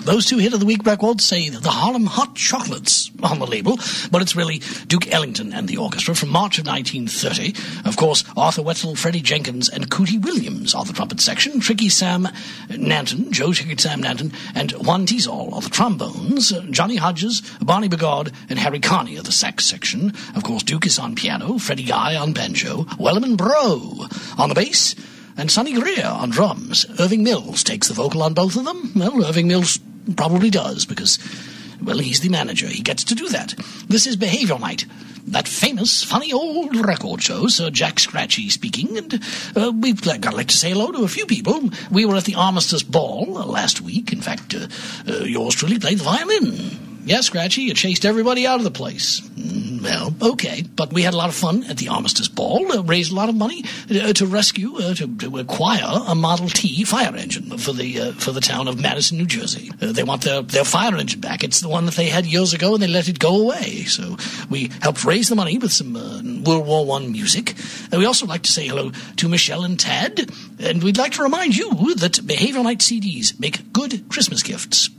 Those two hit of the week records say the Harlem Hot Chocolates on the label, but it's really Duke Ellington and the orchestra from March of 1930. Of course, Arthur Wetzel, Freddie Jenkins, and Cootie Williams are the trumpet section. Tricky Sam Nanton, Joe Tricky Sam Nanton, and Juan Tizol are the trombones. Johnny Hodges, Barney Bigard, and Harry Carney are the sax section. Of course, Duke is on piano, Freddie Guy on banjo, Wellman Bro on the bass, and Sonny Greer on drums. Irving Mills takes the vocal on both of them. Well, Irving Mills probably does because, well, he's the manager. He gets to do that. This is Behavior Night, that famous, funny old record show. Sir Jack Scratchy speaking, and I'd like to say hello to a few people. We were at the Armistice Ball last week. In fact, yours truly played the violin. Yes, Scratchy, you chased everybody out of the place. Well, okay, but we had a lot of fun at the Armistice Ball, raised a lot of money to rescue, to acquire a Model T fire engine for the town of Madison, New Jersey. They want their fire engine back. It's the one that they had years ago, and they let it go away. So we helped raise the money with some World War I music. And we also like to say hello to Michelle and Tad, and we'd like to remind you that Behavior Night CDs make good Christmas gifts.